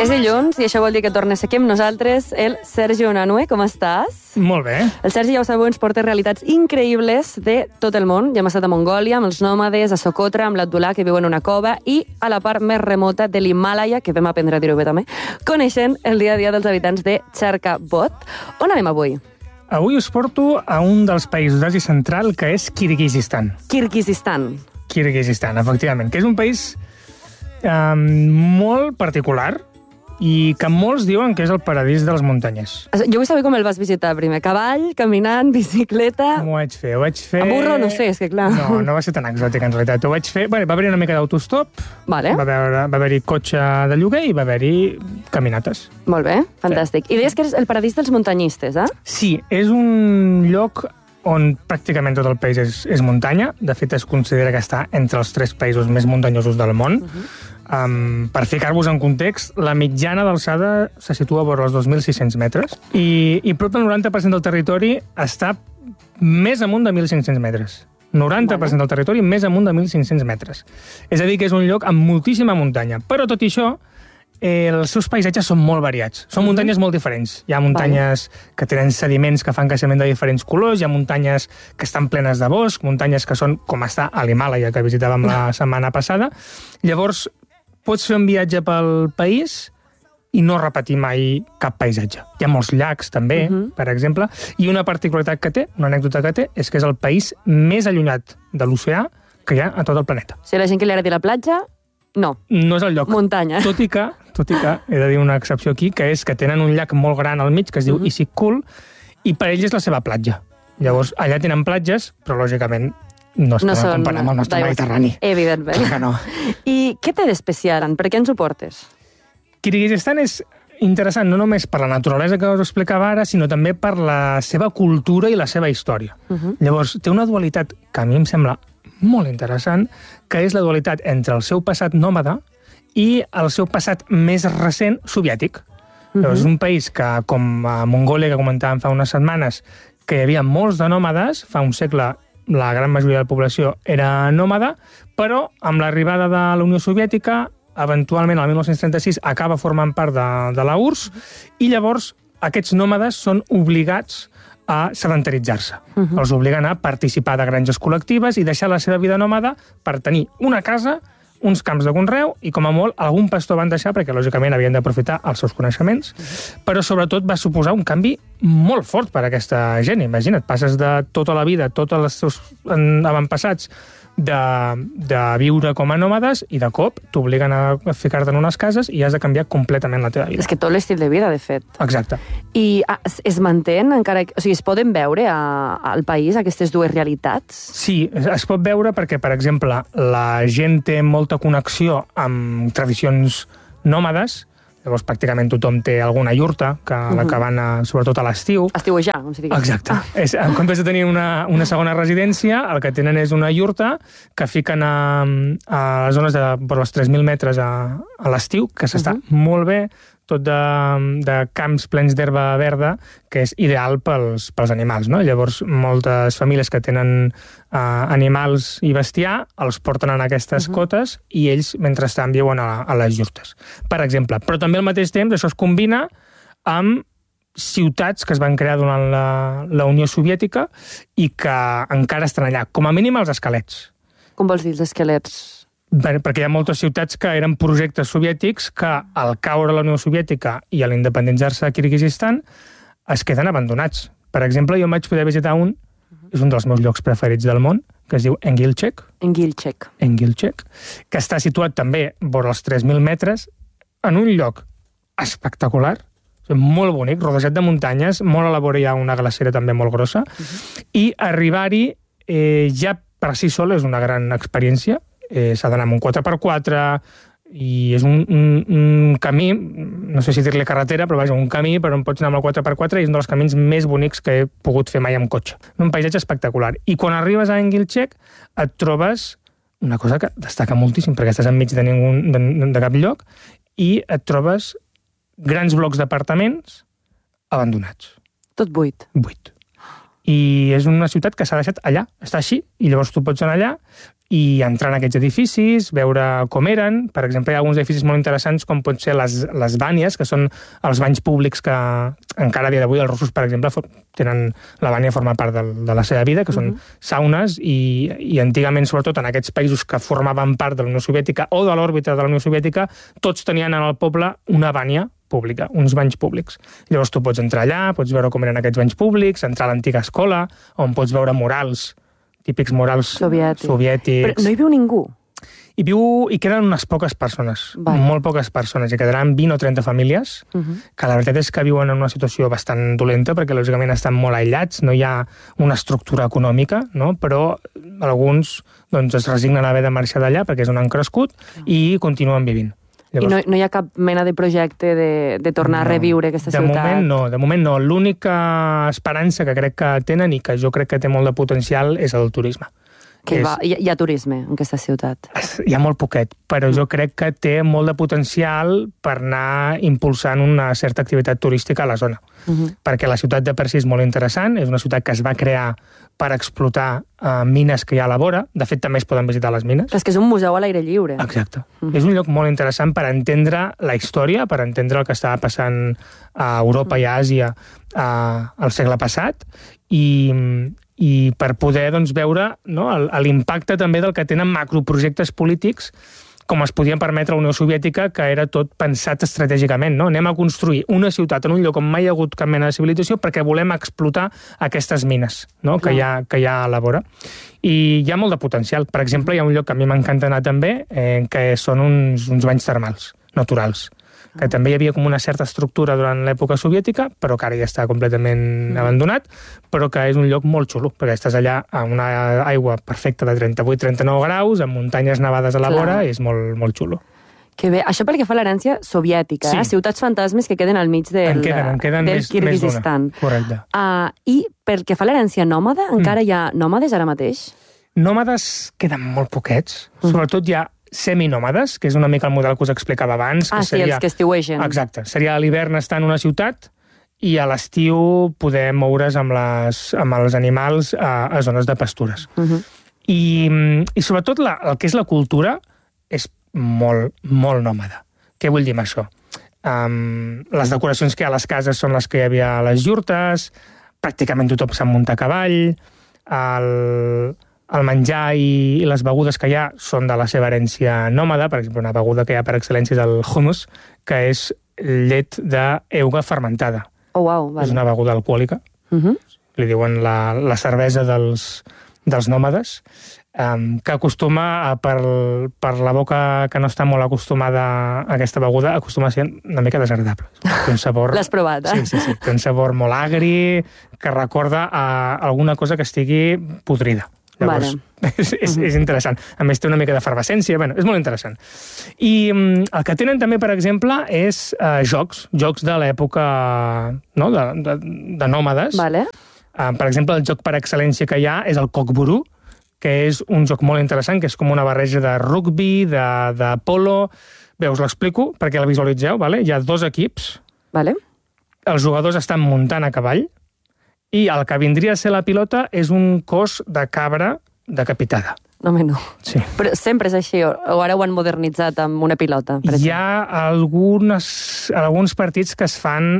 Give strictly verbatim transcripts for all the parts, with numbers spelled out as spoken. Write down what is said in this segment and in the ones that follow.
És dilluns i això vol dir que torna a ser aquí amb nosaltres el Sergi Onanue. Com estàs? Molt bé. El Sergi, ja ho sabeu, ens porta realitats increïbles de tot el món. Ja hem estat a Mongòlia, amb els nòmades, a Socotra, amb l'Abdullah, que viu en una cova, i a la part més remota de l'Himàlaia, que vam aprendre a dir-ho bé també, coneixent el dia a dia dels habitants de Charkabot. On anem avui? Avui us porto a un dels països d'Àsia Central, que és Kirguizistan. Kirguizistan. Kirguizistan, efectivament, que és un país eh, molt particular i que molts diuen que és el paradís de les muntanyes. Jo vull saber com el vas visitar primer. Cavall, caminant, bicicleta... Ho vaig fer, ho vaig fer... A burro no sé, és que clar... No, no va ser tan exòtic en realitat. Ho vaig fer... Bé, va haver-hi una mica d'autostop, vale. va, veure, va haver-hi cotxe de lloguer i va haver-hi caminates. Molt bé, fantàstic. Sí. I deies que és el paradís dels muntanyistes, eh? Sí, és un lloc on pràcticament tot el país és, és muntanya. De fet, es considera que està entre els tres països més muntanyosos del món. Uh-huh. Um, per ficar-vos en context, la mitjana d'alçada se situa vora els dos mil sis-cents metres i, i prop del noranta per cent del territori està més amunt de mil cinc-cents metres. noranta per cent del territori més amunt de mil cinc-cents metres. És a dir, que és un lloc amb moltíssima muntanya. Però, tot i això, eh, els seus paisatges són molt variats. Són muntanyes molt diferents. Hi ha muntanyes que tenen sediments que fan creixement de diferents colors, hi ha muntanyes que estan plenes de bosc, muntanyes que són com està a l'Himàlaia, que visitàvem la setmana passada. Llavors, pots fer un viatge pel país i no repetir mai cap paisatge. Hi ha molts llacs, també, uh-huh. per exemple, i una particularitat que té, una anècdota que té, és que és el país més allunyat de l'oceà que hi ha a tot el planeta. Si la gent que li agradi la platja, no. No és el lloc. Muntanya. Tot i que, tot i que, he de dir una excepció aquí, que és que tenen un llac molt gran al mig, que es diu uh-huh. Issyk-Kul, i per ells és la seva platja. Llavors, allà tenen platges, però, lògicament, no es no poden comparar amb el nostre Mediterrani. Evidentment. Que no. I què té d'especial? Per què ens ho portes? Kirguizistan és interessant no només per la naturalesa que us explicava ara, sinó també per la seva cultura i la seva història. Uh-huh. Llavors, té una dualitat que a mi em sembla molt interessant, que és la dualitat entre el seu passat nòmada i el seu passat més recent soviètic. Uh-huh. Llavors, és un país que, com a Mongòlia, que comentàvem fa unes setmanes, que hi havia molts de nòmades, fa un segle la gran majoria de la població era nòmada, però amb l'arribada de la Unió Soviètica, eventualment, el mil nou-cents trenta-sis, acaba formant part de, de la U R S S, i llavors aquests nòmades són obligats a sedentaritzar-se. Uh-huh. Els obliguen a participar de granges col·lectives i deixar la seva vida nòmada per tenir una casa, uns camps de conreu i, com a molt, algun pastor van deixar perquè, lògicament, havien d'aprofitar els seus coneixements, uh-huh. però, sobretot, va suposar un canvi molt fort per a aquesta gent. Imagina't, passes de tota la vida, tots els teus avantpassats, de, de viure com a nòmades i, de cop, t'obliguen a ficar-te en unes cases i has de canviar completament la teva vida. És que tot l'estil de vida, de fet. Exacte. I ah, es mantén encara... O sigui, es poden veure a, al país aquestes dues realitats? Sí, es pot veure perquè, per exemple, la gent té molta connexió amb tradicions nòmades. Llavors, pràcticament tothom té alguna iurta, que, uh-huh. la que van, a, sobretot a l'estiu. Estiuejar, com si digués. Exacte. Ah. És, en comptes de tenir una, una segona residència, el que tenen és una iurta que fiquen a, a les zones de per les tres mil metres a, a l'estiu, que s'està uh-huh. molt bé, tot de, de camps plens d'herba verda, que és ideal pels, pels animals, no? Llavors, moltes famílies que tenen uh, animals i bestiar els porten en aquestes uh-huh. cotes i ells, mentrestant, viuen a, a les iurtes, per exemple. Però també al mateix temps això es combina amb ciutats que es van crear durant la, la Unió Soviètica i que encara estan allà, com a mínim els esquelets. Com vols dir els esquelets? Bé, perquè hi ha moltes ciutats que eren projectes soviètics que, al caure la Unió Soviètica i a l'independitzar-se a Kirguizistan, es queden abandonats. Per exemple, jo em vaig poder visitar un, és un dels meus llocs preferits del món, que es diu Engilchek. Engilchek. Engilchek, que està situat també vora els tres mil metres, en un lloc espectacular, molt bonic, rodejat de muntanyes, molt a la vora hi ha una glacera també molt grossa, uh-huh. i arribar-hi eh, ja per si sol és una gran experiència. Eh, s'ha d'anar amb un quatre per quatre i és un, un, un camí, no sé si dir-li carretera, però vaja, un camí per on pots anar amb el quatre per quatre i és un dels camins més bonics que he pogut fer mai amb cotxe. Un paisatge espectacular. I quan arribes a Engilchek et trobes una cosa que destaca moltíssim, perquè estàs enmig de, ningú, de, de cap lloc, i et trobes grans blocs d'apartaments abandonats. Tot buit. Buit. I és una ciutat que s'ha deixat allà, està així, i llavors tu pots anar allà i entrar en aquests edificis, veure com eren. Per exemple, hi ha alguns edificis molt interessants com pot ser les, les bànies, que són els banys públics que encara a dia d'avui els russos, per exemple, tenen la bània forma part de, de la seva vida, que són uh-huh. saunes, i, i antigament, sobretot en aquests països que formaven part de la Unió Soviètica o de l'òrbita de la Unió Soviètica, tots tenien en el poble una bània pública, uns banys públics. Llavors tu pots entrar allà, pots veure com eren aquests banys públics, entrar a l'antiga escola, on pots veure murals, típics murals Soviètic. soviètics. Però no hi viu ningú? Hi viu, hi queden unes poques persones, vale. molt poques persones. Hi quedaran vint o trenta famílies, uh-huh. que la veritat és que viuen en una situació bastant dolenta, perquè lògicament estan molt aïllats, no hi ha una estructura econòmica, no? Però alguns doncs, es resignen a haver de marxar d'allà perquè és on han crescut uh-huh. i continuen vivint. Llavors, I no, no hi ha cap mena de projecte de, de tornar no, a reviure aquesta de ciutat? Moment no, de moment no. L'única esperança que crec que tenen i que jo crec que té molt de potencial és el turisme. Que és... va, hi, hi ha turisme en aquesta ciutat? Hi ha molt poquet, però mm. jo crec que té molt de potencial per anar impulsant una certa activitat turística a la zona. Mm-hmm. Perquè la ciutat de per si és molt interessant, és una ciutat que es va crear per explotar uh, mines que hi ha a la vora. De fet, també es poden visitar les mines. És que és un museu a l'aire lliure. Exacte. Mm-hmm. És un lloc molt interessant per entendre la història, per entendre el que estava passant a Europa mm. i a Àsia uh, al segle passat, i... i per poder doncs, veure no, l'impacte també del que tenen macroprojectes polítics com es podien permetre a la Unió Soviètica, que era tot pensat estratègicament. No? Anem a construir una ciutat en un lloc on mai hi ha hagut cap mena de civilització perquè volem explotar aquestes mines no? que, hi ha, que hi ha a la vora. I hi ha molt de potencial. Per exemple, hi ha un lloc que a mi m'encanta anar també, eh, que són uns, uns banys termals naturals, que també hi havia com una certa estructura durant l'època soviètica, però que ara ja està completament mm. abandonat, però que és un lloc molt xulo, perquè estàs allà a una aigua perfecta de trenta-vuit trenta-nou graus, amb muntanyes nevades a la vora, i és molt, molt xulo. Que bé. Això pel que fa a l'herència soviètica, sí. eh? Ciutats fantasmes que queden al mig del, en queden, en queden del més, Kirguizistan. Més correcte. Uh, I pel que fa a l'herència nòmada, mm. encara hi ha nòmades ara mateix? Nòmades queden molt poquets, mm. sobretot hi ha seminòmades, que és una mica el model que us explicava abans. Ah, que sí, seria... els que estiuegen. Exacte. Seria a l'hivern estar en una ciutat i a l'estiu poder moure's amb, les, amb els animals a, a zones de pastures. Uh-huh. I, I sobretot la, el que és la cultura és molt, molt nòmada. Què vull dir amb això? Um, les decoracions que hi ha a les cases són les que hi havia a les iurtes, pràcticament tothom sap muntar a cavall, el... el menjar i les begudes que hi ha són de la seva herència nòmada. Per exemple, una beguda que hi ha per excel·lència és el hummus, que és llet d'euga fermentada. Oh, wow, vale. És una beguda alcohòlica. Uh-huh. Li diuen la, la cervesa dels, dels nòmades, um, que acostuma, a, per, per la boca que no està molt acostumada a aquesta beguda, acostuma a ser una mica desagradable. Té un sabor... L'has provat, eh? Sí, sí, sí. Té un sabor molt agri, que recorda a alguna cosa que estigui podrida. Llavors, vale. és, és, és interessant. A més, té una mica d'efervescència. Bueno, és molt interessant. I um, el que tenen també, per exemple, és uh, jocs. Jocs de l'època no? de, de, de nòmades. Vale. Uh, per exemple, el joc per excel·lència que hi ha és el Cockburú, que és un joc molt interessant, que és com una barreja de rugby, de, de polo... Bé, us l'explico perquè la visualitzeu. Vale? Hi ha dos equips. Vale. Els jugadors estan muntant a cavall, i el que vindria a ser la pilota és un cos de cabra decapitada. No, home, no. Sí. Però sempre és així, o ara ho han modernitzat amb una pilota, per exemple? Hi ha algunes, alguns partits que es fan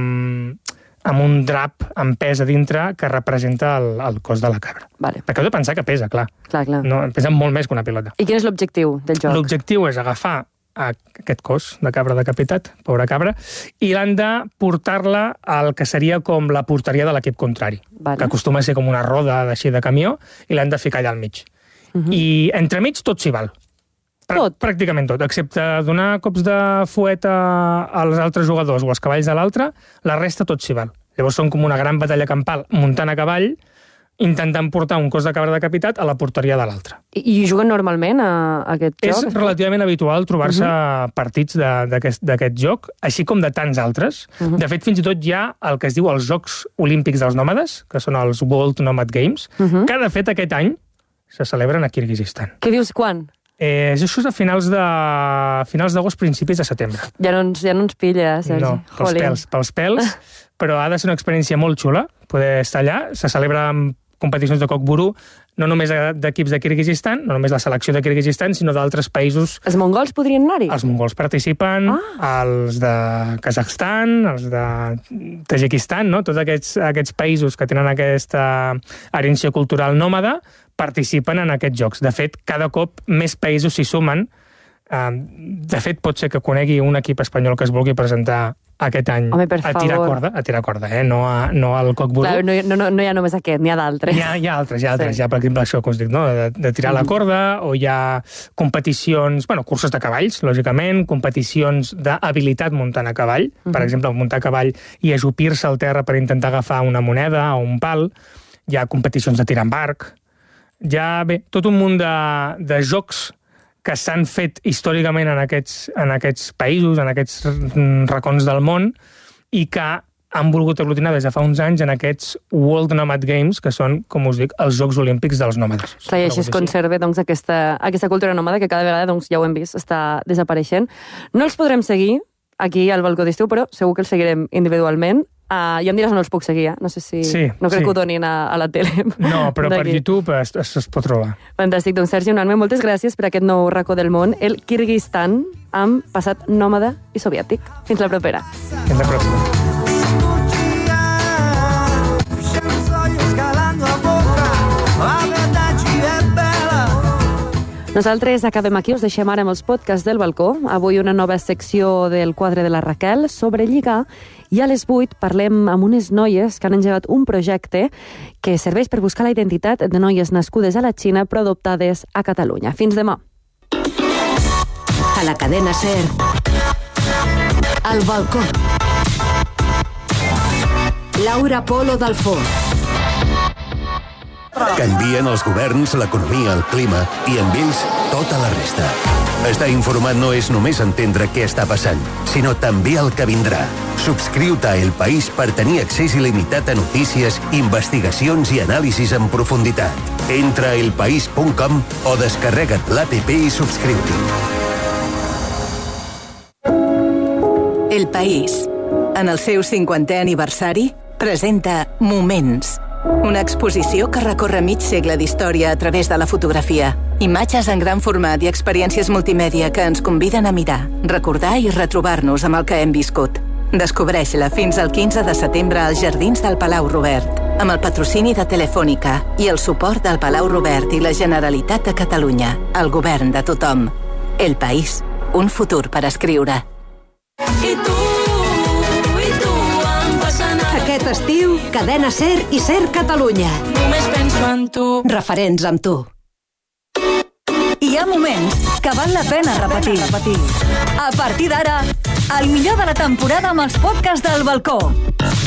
amb, amb un drap amb pes a dintre que representa el, el cos de la cabra. Vale. Perquè heu de pensar que pesa, clar. Clar, clar. No, pesa molt més que una pilota. I quin és l'objectiu del joc? L'objectiu és agafar a aquest cos de cabra decapitat, pobra cabra, i l'han de portar-la al que seria com la porteria de l'equip contrari, vale. Que acostuma a ser com una roda d'així de camió, i l'han de ficar allà al mig. Uh-huh. I entremig tot s'hi val. Tot? Pràcticament tot, excepte donar cops de fuet als altres jugadors o als cavalls de l'altre, la resta tot s'hi val. Llavors són com una gran batalla campal muntant a cavall, intentant portar un cos de cabra decapitat a la porteria de l'altre. I, I juguen normalment a, a aquest joc? És relativament habitual trobar-se uh-huh. partits d'aquest joc, així com de tants altres. Uh-huh. De fet, fins i tot hi ha el que es diu els Jocs Olímpics dels Nòmades, que són els World Nomad Games, uh-huh. que de fet aquest any se celebren a Kirguizistan. Què dius, quan? Eh, això és a finals de finals d'agost, principis de setembre. Ja no ens, ja no ens pilla, Sergi. No, pels Jolín. pèls, pels pèls, però ha de ser una experiència molt xula, poder estar allà. Se celebra amb competicions de cockburú, no només d'equips de Kirguizistan, no només la selecció de Kirguizistan, sinó d'altres països. Els mongols podrien anar-hi? Els mongols participen, ah. els de Kazakhstan, els de Tajikistan, no? Tots aquests, aquests països que tenen aquesta herència cultural nòmada participen en aquests jocs. De fet, cada cop més països s'hi sumen. De fet, pot ser que conegui un equip espanyol que es vulgui presentar aquest any. Home, per a tirar favor. corda, a tirar corda, eh? no, a, no al cockburú. Clar, no, no, no hi ha només aquest, n'hi ha d'altres. Hi ha, hi ha altres, hi ha altres. Sí. Hi ha, per exemple, això que us dic, no? de, de tirar mm. la corda, o hi ha competicions, bueno, cursos de cavalls, lògicament, competicions d'habilitat muntant a cavall, mm. per exemple, muntar a cavall i ajupir-se al terra per intentar agafar una moneda o un pal. Hi ha competicions de tir amb arc. Hi ha, bé, tot un munt de, de jocs que s'han fet històricament en aquests, en aquests països, en aquests racons del món, i que han volgut aglutinar des de fa uns anys en aquests World Nomad Games, que són, com us dic, els Jocs Olímpics dels nòmades. Clar, i així es conserva doncs, aquesta, aquesta cultura nòmada que cada vegada, doncs, ja ho hem vist, està desapareixent. No els podrem seguir aquí al balcó d'estiu, però segur que els seguirem individualment. Uh, ja em diràs on els puc seguir, eh? No sé si... Sí, no crec sí. que ho donin a, a la tele. No, però per YouTube es, es, es pot trobar. Fantàstic. Doncs, Sergi Unanue, moltes gràcies per aquest nou racó del món, el Kirguizistan, amb passat nòmada i soviètic. Fins la propera. Fins la pròxima. Nosaltres acabem aquí, us deixem ara amb els podcasts del balcó. Avui una nova secció del quadre de la Raquel sobre lligar, i a les vuit parlem amb unes noies que han engegat un projecte que serveix per buscar la identitat de noies nascudes a la Xina però adoptades a Catalunya. Fins demà. A la cadena SER, al balcó. Laura Polo d'Alfons. Canvien els governs, l'economia, el clima i amb ells tota la resta. Estar informat no és només entendre què està passant, sinó també el que vindrà. Subscriu-te a El País per tenir accés il·limitat a notícies, investigacions i anàlisis en profunditat. Entra a elpaís punt com o descarrega't l'app i subscriu-t'hi. El País, en el seu cinquantè aniversari, presenta Moments, una exposició que recorre mig segle d'història a través de la fotografia. Imatges en gran format i experiències multimèdia que ens conviden a mirar, recordar i retrobar-nos amb el que hem viscut. Descobreix-la fins al quinze de setembre als Jardins del Palau Robert, amb el patrocini de Telefònica i el suport del Palau Robert i la Generalitat de Catalunya, el govern de tothom. El País, un futur per escriure. I tu, i tu em fas anar. Aquest estiu, Cadena SER i SER Catalunya. Només penso en tu. Referents amb tu. Hi ha moments que val la pena repetir. A partir d'ara, el millor de la temporada amb els podcasts del balcó.